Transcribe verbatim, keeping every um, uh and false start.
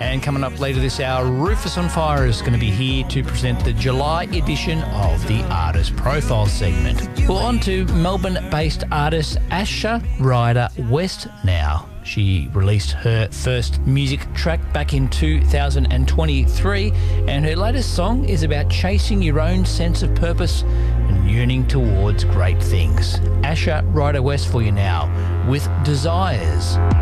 And coming up later this hour, Rufus on Fire is going to be here to present the July edition of the Artist Profile segment. Well, on to Melbourne-based artist Asha Ryder West now. She released her first music track back in two thousand twenty-three, and her latest song is about chasing your own sense of purpose and yearning towards great things. Asha Ryder West for you now with Desires.